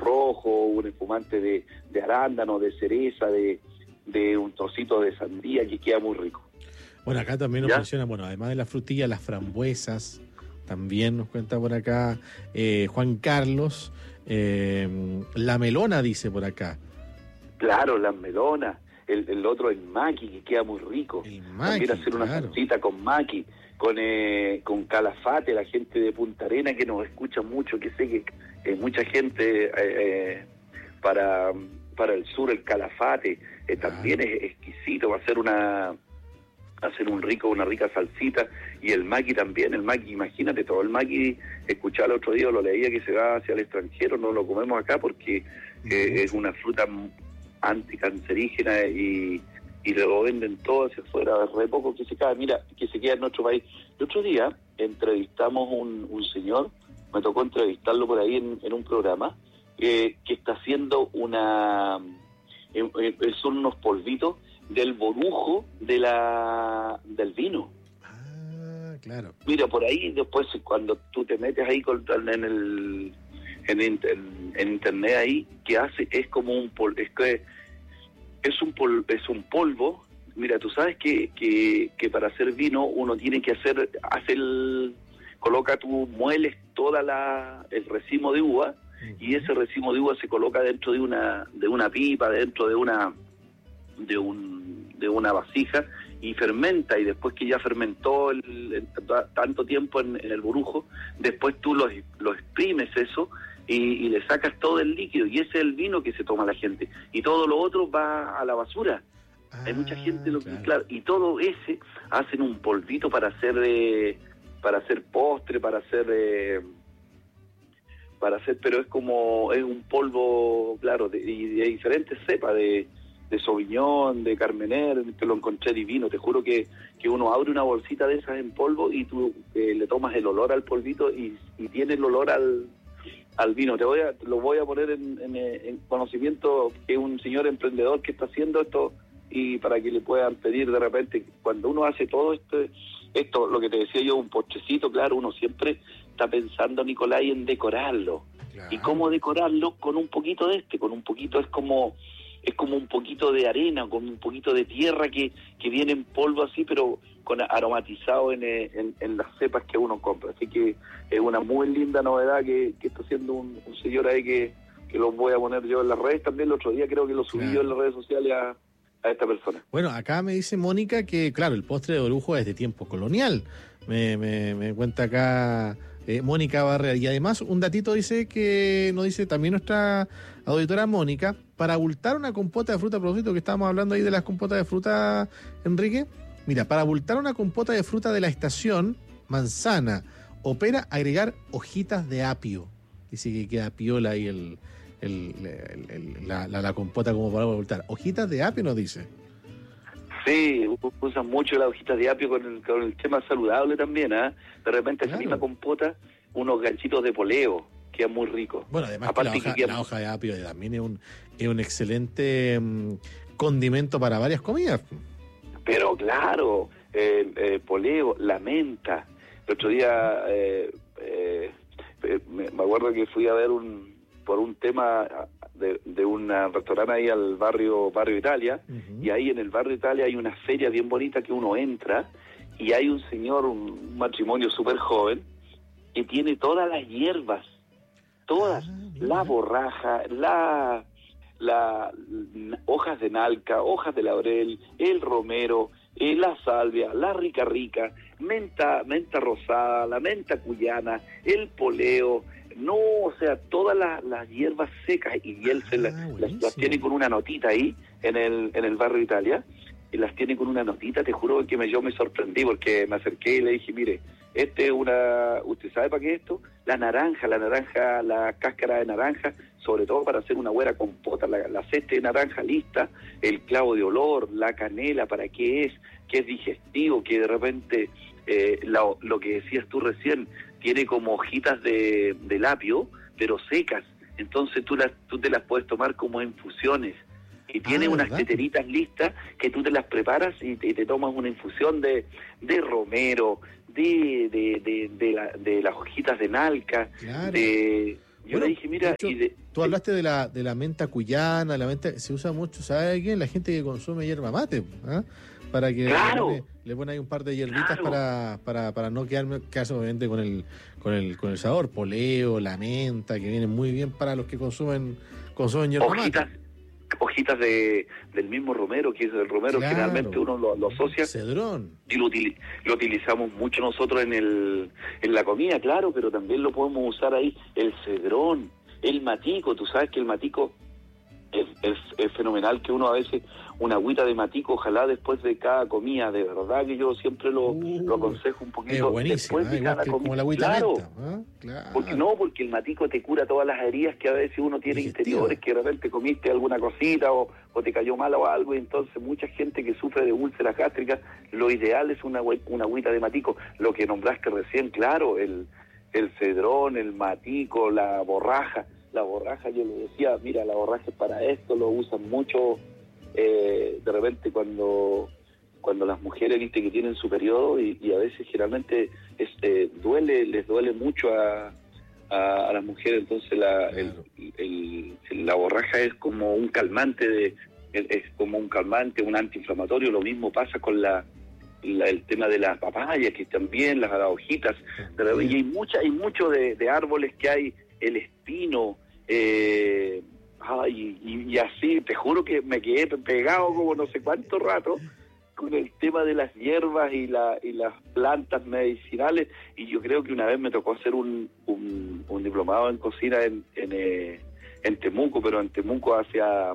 rojo, un espumante de arándano, de cereza, de un trocito de sandía que queda muy rico. Bueno, acá también nos menciona, bueno, además de las frutillas, las frambuesas, también nos cuenta por acá Juan Carlos, la melona dice por acá. Claro, las melonas, el otro es maqui, que queda muy rico. El maqui, también hacer una salsita con maqui, con calafate, la gente de Punta Arenas que nos escucha mucho, que sé que mucha gente para el sur, el calafate, también es exquisito, va a ser una rica salsita, y el maqui también, imagínate, todo el maqui, escuchaba el otro día, lo leía, que se va hacia el extranjero, no lo comemos acá porque es una fruta anticancerígena y lo venden todo hacia afuera, re poco que se queda en nuestro país. El otro día entrevistamos un señor, me tocó entrevistarlo por ahí en un programa, que está haciendo son unos polvitos del borujo del vino. Ah, claro. Mira, por ahí después cuando tú te metes ahí en internet ahí, que hace, es como un polvo, es un polvo. Mira, tú sabes que para hacer vino uno tiene que mueles el racimo de uva, y ese racimo de uva se coloca dentro de una pipa, dentro de una vasija, y fermenta, y después que ya fermentó tanto tiempo en el borujo, después tú lo exprimes eso y le sacas todo el líquido, y ese es el vino que se toma la gente, y todo lo otro va a la basura. Hay mucha gente claro, y todo ese hacen un polvito para hacer postre, pero es un polvo, claro, de diferentes cepas, de Sauvignon, de Carmener, que lo encontré divino. Te juro que uno abre una bolsita de esas en polvo y tú le tomas el olor al polvito y tiene el olor al vino. Lo voy a poner en conocimiento, que es un señor emprendedor que está haciendo esto, y para que le puedan pedir de repente, cuando uno hace todo esto, lo que te decía yo, un postrecito, claro, uno siempre está pensando, Nicolai, en decorarlo. Claro. ¿Y cómo decorarlo? Con un poquito es como un poquito de arena, con un poquito de tierra que viene en polvo así, pero aromatizado en las cepas que uno compra. Así que es una muy linda novedad que está haciendo un señor ahí que lo voy a poner yo en las redes también. El otro día creo que lo subí yo en las redes sociales a esta persona. Bueno, acá me dice Mónica que, claro, el postre de orujo es de tiempo colonial. Me cuenta acá Mónica Barrera. Y además, un datito nos dice también nuestra auditora Mónica, para abultar una compota de fruta, a propósito que estábamos hablando ahí de las compotas de fruta, Enrique. Mira, para abultar una compota de fruta de la estación, manzana, opera agregar hojitas de apio. Dice que queda piola ahí la compota como para abultar. Hojitas de apio nos dice. Sí, usan mucho las hojitas de apio con el tema saludable también, ¿eh? De repente esa misma compota, unos ganchitos de poleo, queda muy rico. Bueno, además la hoja de apio también es un excelente condimento para varias comidas. Pero claro, poleo, la menta. El otro día me acuerdo que fui a ver por un tema de un restaurante ahí al barrio Italia, y ahí en el barrio Italia hay una feria bien bonita que uno entra, y hay un señor, un matrimonio súper joven, que tiene todas las hierbas, la borraja, la hojas de nalca, hojas de laurel, el romero, la salvia, la rica, menta rosada, la menta cuyana, el poleo, todas las hierbas secas, y él las tiene con una notita ahí en el barrio Italia, y las tiene con una notita. Te juro que yo me sorprendí, porque me acerqué y le dije, mire, ¿usted sabe para qué es esto? La naranja, la cáscara de naranja, sobre todo para hacer una buena compota, la cesta de naranja lista, el clavo de olor, la canela, ¿para qué es? Que es digestivo, que de repente, lo que decías tú recién, tiene como hojitas de apio, pero secas, entonces tú te las puedes tomar como infusiones, y tiene unas teteritas listas que tú te las preparas y te tomas una infusión de romero, de las hojitas de nalca, claro, de Yo le dije, mira... De hecho, tú hablaste de la menta cuyana, la menta se usa mucho, ¿sabe quién? La gente que consume yerba mate, ¿ah? Para que le pone ahí un par de hierbitas para no quedarse obviamente con el sabor, poleo, la menta, que viene muy bien para los que consumen yerba mate. Hojitas del mismo romero, que es el romero, generalmente uno lo asocia. Cedrón. Y lo utilizamos mucho nosotros en la comida, claro, pero también lo podemos usar ahí, el cedrón, el matico. Tú sabes que el matico es fenomenal, que uno a veces una agüita de matico, ojalá después de cada comida, de verdad que yo siempre lo aconsejo un poquito. Es buenísimo, después de cada comida. Como la agüita menta, ¿eh? Claro. Porque el matico te cura todas las heridas que a veces uno tiene interiores, que de repente comiste alguna cosita o te cayó mal o algo, y entonces mucha gente que sufre de úlceras gástricas, lo ideal es una agüita de matico. Lo que nombraste recién, claro, el cedrón, el matico, la borraja. La borraja, yo le decía, mira, la borraja es para esto, lo usan mucho de repente cuando las mujeres, viste, que tienen su periodo, y a veces generalmente les duele mucho a las mujeres. Entonces la borraja es como un calmante, un antiinflamatorio. Lo mismo pasa con el tema de las papayas, que también las hojitas, y hay mucho de árboles que hay, el espino, y así, te juro que me quedé pegado como no sé cuánto rato con el tema de las hierbas y las plantas medicinales. Y yo creo que una vez me tocó hacer un diplomado en cocina en Temuco, pero en Temuco hacia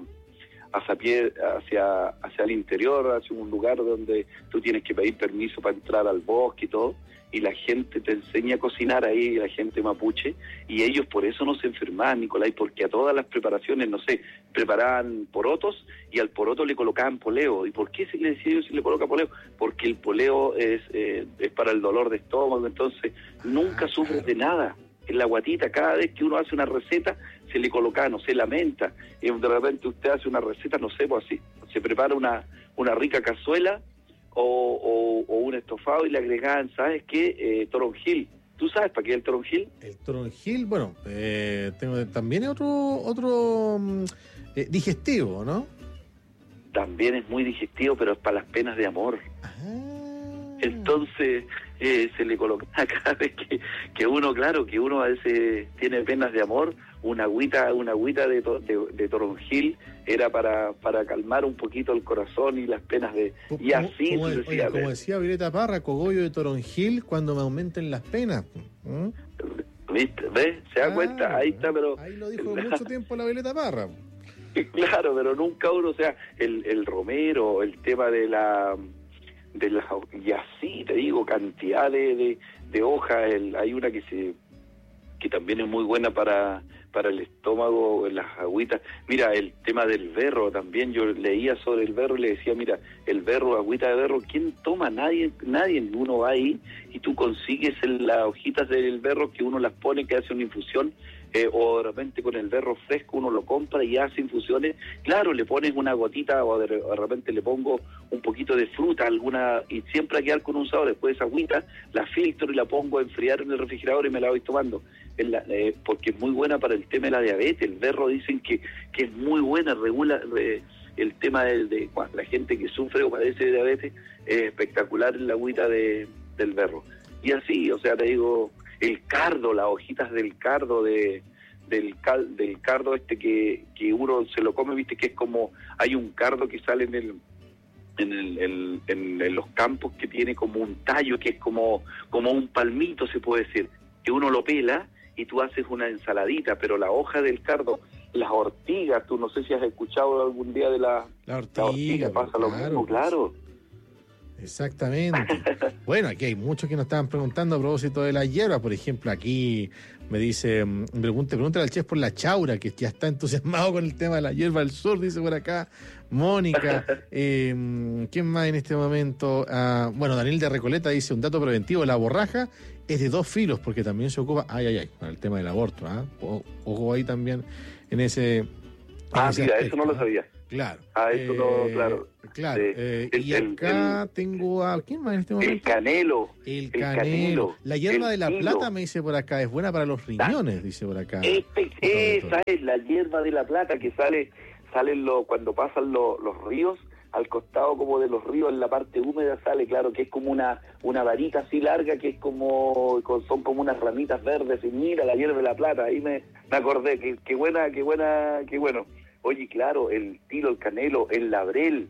el interior, hacia un lugar donde tú tienes que pedir permiso para entrar al bosque y todo, y la gente te enseña a cocinar ahí, la gente mapuche, y ellos por eso no se enfermaban, Nicolás, porque a todas las preparaciones, no sé, preparaban porotos y al poroto le colocaban poleo. ¿Y por qué se le decía yo si le coloca poleo? Porque el poleo es para el dolor de estómago, entonces nunca sufres de nada. En la guatita, cada vez que uno hace una receta, se le coloca, no sé, la menta. De repente usted hace una receta, no sé, pues así, se prepara una rica cazuela o un estofado y le agregan, ¿sabes qué? Toronjil. ¿Tú sabes para qué es el toronjil? El toronjil, bueno, también es otro digestivo, ¿no? También es muy digestivo, pero es para las penas de amor. Entonces se le coloca cada vez que uno, claro, que uno a veces tiene penas de amor, una agüita de toronjil era para calmar un poquito el corazón y las penas de... Y así como decía Violeta Parra, cogollo de toronjil cuando me aumenten las penas. ¿Viste? ¿Ves? ¿Se da cuenta? Ahí está, pero... Ahí lo dijo mucho tiempo la Violeta Parra. Claro, pero nunca uno, o sea, el romero, el tema de la y así te digo, cantidad de hojas. Hay una que también es muy buena para el estómago, las agüitas. Mira, el tema del berro también, yo leía sobre el berro y le decía, mira, el berro, agüita de berro, ¿quién toma? Nadie. Uno va ahí y tú consigues las hojitas del berro, que uno las pone, que hace una infusión, o de repente con el berro fresco uno lo compra y hace infusiones. Claro, le pones una gotita, o de repente le pongo un poquito de fruta, alguna, y siempre a quedar con un sabor. Después esa agüita la filtro y la pongo a enfriar en el refrigerador y me la voy tomando, porque es muy buena para el tema de la diabetes. El berro dicen que es muy buena, regula el tema de la gente que sufre o padece de diabetes. Es espectacular la agüita del berro. Y así, o sea, te digo, el cardo, las hojitas del cardo, del cardo que uno se lo come, viste, que es como, hay un cardo que sale en los campos, que tiene como un tallo, que es como un palmito, se puede decir, que uno lo pela y tú haces una ensaladita. Pero la hoja del cardo, las ortigas, tú no sé si has escuchado algún día de la ortiga, pasa lo mismo, claro. Exactamente. Bueno, aquí hay muchos que nos estaban preguntando a propósito de la hierba. Por ejemplo, aquí me dice, pregúntale al chef por la chaura, que ya está entusiasmado con el tema de la hierba del sur, dice por acá Mónica. ¿Quién más en este momento? Bueno, Daniel de Recoleta dice, un dato preventivo, la borraja es de 2 filos, porque también se ocupa, para el tema del aborto. Ojo ahí también en ese... Mira, eso no lo sabía. Claro. Eso claro. Claro. Y acá tengo a... ¿Quién más en este momento? El canelo. El canelo. La hierba de la plata, me dice por acá, es buena para los riñones, dice por acá. Esa es la hierba de la plata que sale cuando pasan los ríos, al costado como de los ríos, en la parte húmeda sale, claro, que es como una varita así larga, que es son como unas ramitas verdes, y mira, la hierba de la plata, ahí me acordé, qué bueno. Oye, claro, el tilo, el canelo, el laurel,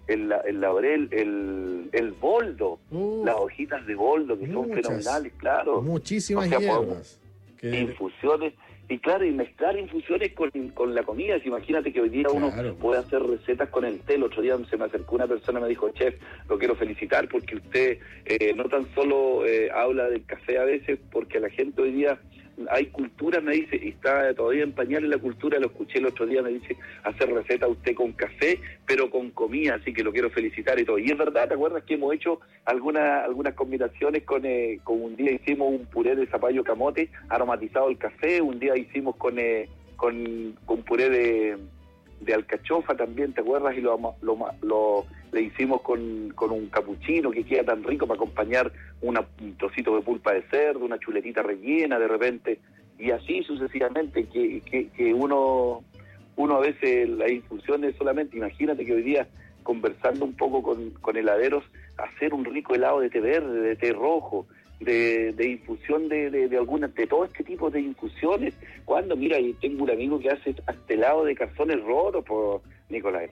el boldo, las hojitas de boldo, que son fenomenales, claro. Muchísimas hierbas. Infusiones. Y claro, y mezclar infusiones con la comida. Imagínate que hoy día uno puede hacer recetas con el té. El otro día se me acercó una persona y me dijo, chef, lo quiero felicitar porque usted no tan solo habla del café a veces, porque la gente hoy día hay cultura, me dice, y está todavía en pañales la cultura, lo escuché el otro día, me dice, hacer receta usted con café, pero con comida, así que lo quiero felicitar y todo. Y es verdad, ¿te acuerdas que hemos hecho algunas combinaciones con un día hicimos un puré de zapallo camote aromatizado al café, un día hicimos con puré de alcachofa también, ¿te acuerdas? Y le hicimos con un capuchino que queda tan rico para acompañar un trocito de pulpa de cerdo, una chuletita rellena de repente, y así sucesivamente, que uno a veces las infusiones solamente, imagínate que hoy día conversando un poco con heladeros, hacer un rico helado de té verde, de té rojo, de infusión de algunas, de todo este tipo de infusiones. Cuando, mira, yo tengo un amigo que hace hasta helado de calzones rotos, por Nicolás.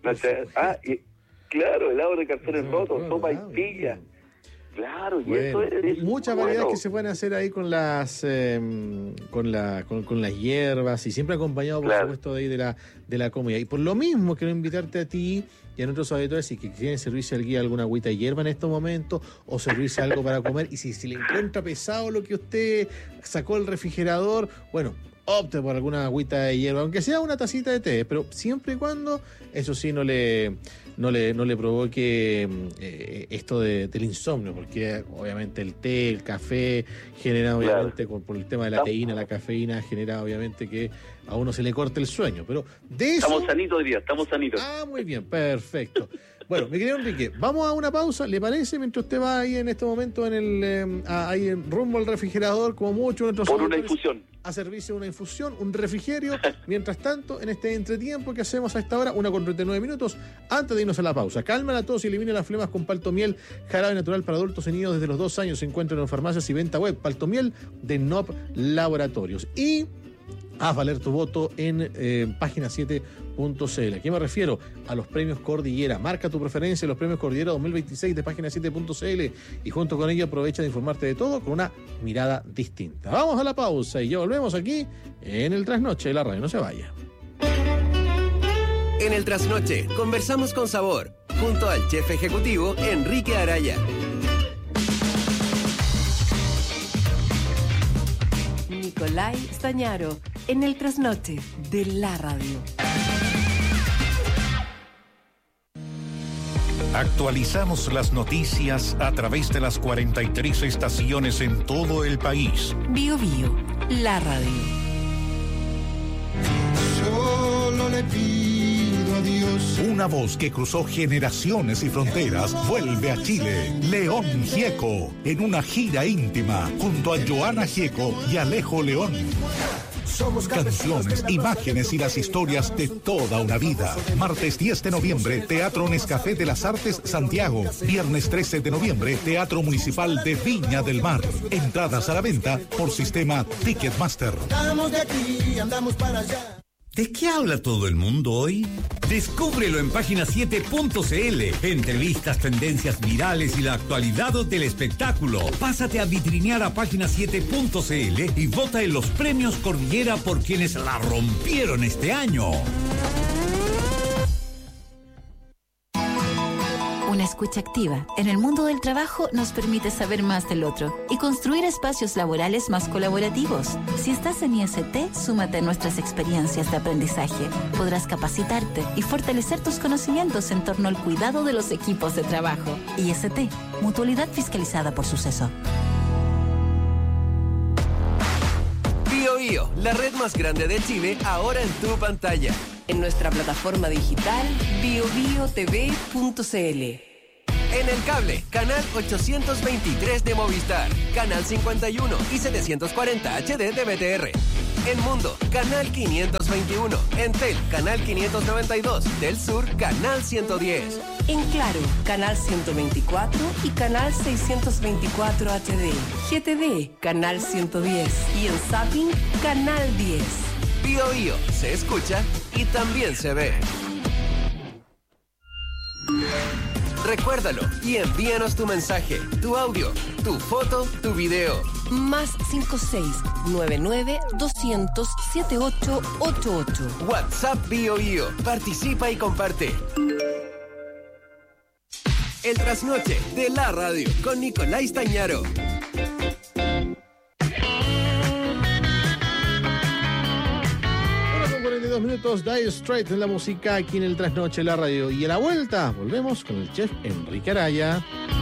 Claro, helado de calzones rotos, sopa y pilla. Claro, y bueno, eso es muchas variedades que se pueden hacer ahí con las con las hierbas, y siempre acompañado, por supuesto, de ahí de la comida. Y por lo mismo quiero invitarte a ti y a nuestros auditores, si que quieren servirse alguna agüita de hierba en estos momentos, o servirse algo para comer, y si le encuentra pesado lo que usted sacó del refrigerador, bueno, opte por alguna agüita de hierba, aunque sea una tacita de té, pero siempre y cuando, eso sí, no le provoque esto del insomnio, porque obviamente el té, el café genera, obviamente, por el tema de la teína, la cafeína, genera obviamente que a uno se le corte el sueño, pero de eso... Estamos sanitos hoy día, estamos sanitos. Ah, muy bien, perfecto. Bueno, mi querido Enrique, vamos a una pausa, ¿le parece? Mientras usted va ahí en este momento ahí rumbo al refrigerador, como mucho... Por una infusión. A servirse una infusión, un refrigerio. Mientras tanto, en este entretiempo que hacemos a esta hora, 1:39 minutos, antes de irnos a la pausa. Calma la tos y elimina las flemas con Paltomiel, jarabe natural para adultos y niños desde los 2 años. Se encuentra en farmacias y venta web. Paltomiel de NOP Laboratorios. Y haz valer tu voto en página7.cl. ¿A qué me refiero? A los premios Cordillera. Marca tu preferencia en los premios Cordillera 2026 de página7.cl y junto con ello aprovecha de informarte de todo con una mirada distinta. Vamos a la pausa y ya volvemos aquí en el Trasnoche de la radio. No se vaya. En el Trasnoche conversamos con sabor junto al chef ejecutivo Enrique Araya. Nicolai Stañaro, en el Trasnoche de la radio. Actualizamos las noticias a través de las 43 estaciones en todo el país. Bio Bio, la radio. Solo le pido a Dios. Una voz que cruzó generaciones y fronteras vuelve a Chile. León Gieco, en una gira íntima junto a Joana Gieco y Alejo León. Canciones, imágenes y las historias de toda una vida. Martes 10 de noviembre, Teatro Nescafé de las Artes, Santiago. Viernes 13 de noviembre, Teatro Municipal de Viña del Mar. Entradas a la venta por sistema Ticketmaster. Andamos de aquí, andamos para allá. ¿De qué habla todo el mundo hoy? Descúbrelo en página7.cl. Entrevistas, tendencias virales y la actualidad del espectáculo. Pásate a vitrinear a página7.cl y vota en los premios Cordillera por quienes la rompieron este año. Una escucha activa en el mundo del trabajo nos permite saber más del otro y construir espacios laborales más colaborativos. Si estás en IST, súmate a nuestras experiencias de aprendizaje. Podrás capacitarte y fortalecer tus conocimientos en torno al cuidado de los equipos de trabajo. IST, Mutualidad Fiscalizada por Suceso. Bio Bio, la red más grande de Chile, ahora en tu pantalla. en nuestra plataforma digital biobiotv.cl. En el cable, canal 823 de Movistar, canal 51 y 740 HD de BTR. En Mundo, canal 521. Entel, canal 592. Del Sur, canal 110. En Claro, canal 124 y canal 624 HD. GTV, canal 110. Y en Zapping, canal 10. Bio Bio, se escucha y también se ve. Recuérdalo y envíanos tu mensaje, tu audio, tu foto, tu video. Más 56-99-200-7888. WhatsApp Bio Bio. Participa y comparte. El trasnoche de la radio con Nicolás Stañaro. 42 minutos, Dire Straits en la música aquí en el Trasnoche de la radio. Y a la vuelta volvemos con el chef Enrique Araya.